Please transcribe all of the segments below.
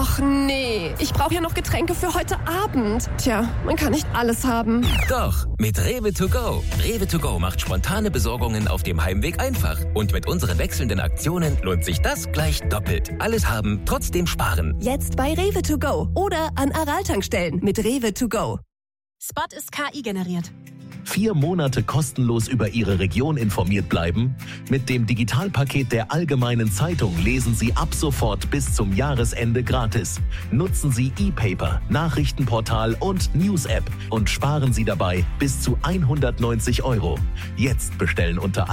Ach nee, ich brauche ja noch Getränke für heute Abend. Tja, man kann nicht alles haben. Doch, mit Rewe to go. Rewe to go macht spontane Besorgungen auf dem Heimweg einfach. Und mit unseren wechselnden Aktionen lohnt sich das gleich doppelt. Alles haben, trotzdem sparen. Jetzt bei Rewe to go oder an Aral-Tankstellen mit Rewe to go. Spot ist KI generiert. 4 Monate kostenlos über Ihre Region informiert bleiben? Mit dem Digitalpaket der Allgemeinen Zeitung lesen Sie ab sofort bis zum Jahresende gratis. Nutzen Sie E-Paper, Nachrichtenportal und News-App und sparen Sie dabei bis zu 190 €. Jetzt bestellen unter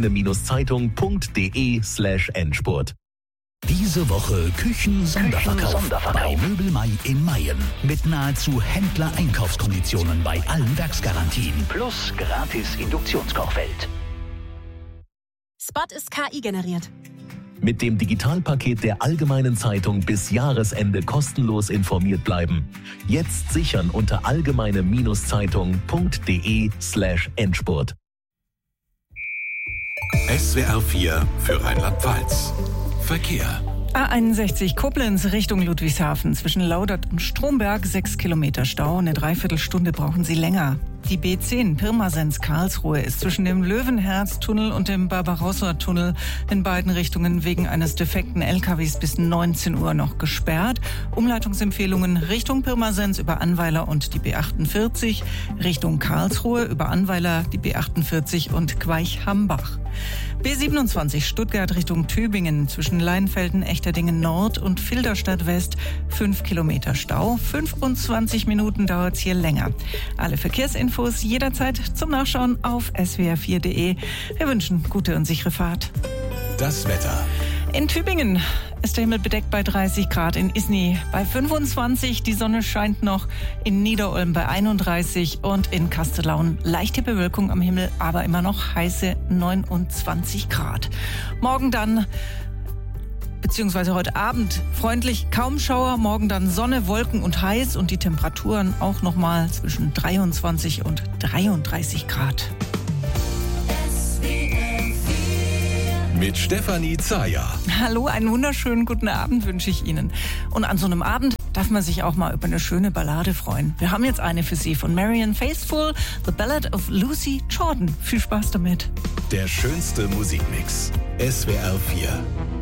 allgemeine-zeitung.de/Endspurt. Diese Woche Küchen-Sonderverkauf bei Möbelmai in Mayen. Mit nahezu Händler-Einkaufskonditionen bei allen Werksgarantien. Plus gratis Induktionskochfeld. Spot ist KI generiert. Mit dem Digitalpaket der Allgemeinen Zeitung bis Jahresende kostenlos informiert bleiben. Jetzt sichern unter allgemeine-zeitung.de/Endspurt. SWR 4 für Rheinland-Pfalz. Verkehr. A61 Koblenz Richtung Ludwigshafen. Zwischen Laudert und Stromberg 6 Kilometer Stau. Eine Dreiviertelstunde brauchen Sie länger. Die B10 Pirmasens Karlsruhe ist zwischen dem Löwenherz-Tunnel und dem Barbarossa-Tunnel in beiden Richtungen wegen eines defekten LKWs bis 19 Uhr noch gesperrt. Umleitungsempfehlungen Richtung Pirmasens über Annweiler und die B48, Richtung Karlsruhe über Annweiler, die B48 und Queich-Hambach. B27 Stuttgart Richtung Tübingen zwischen Leinfelden, Echterdingen Nord und Filderstadt West 5 Kilometer Stau. 25 Minuten dauert es hier länger. Alle Verkehrsinfos jederzeit zum Nachschauen auf swr4.de. Wir wünschen gute und sichere Fahrt. Das Wetter. In Tübingen ist der Himmel bedeckt bei 30 Grad, in Isny bei 25, die Sonne scheint noch, in Niederolm bei 31 und in Kastellaun leichte Bewölkung am Himmel, aber immer noch heiße 29 Grad. Morgen dann, beziehungsweise heute Abend, freundlich, kaum Schauer, morgen dann Sonne, Wolken und heiß und die Temperaturen auch nochmal zwischen 23 und 33 Grad. Mit Stefanie Zayer. Hallo, einen wunderschönen guten Abend wünsche ich Ihnen. Und an so einem Abend darf man sich auch mal über eine schöne Ballade freuen. Wir haben jetzt eine für Sie von Marianne Faithfull, The Ballad of Lucy Jordan. Viel Spaß damit. Der schönste Musikmix. SWR 4.